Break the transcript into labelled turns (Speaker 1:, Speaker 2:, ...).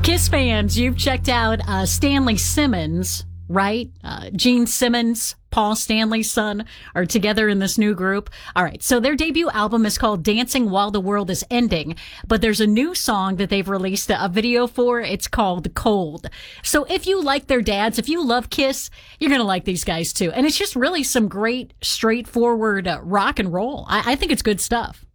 Speaker 1: Kiss fans, you've checked out Stanley Simmons, right? Gene Simmons, Paul Stanley's son, are together in this new group. All right, so their debut album is called Dancing While the World is Ending, but there's a new song that they've released a video for. It's called Cold. So if you like their dads, if you love Kiss, you're going to like these guys too. And it's just really some great, straightforward rock and roll. I think it's good stuff.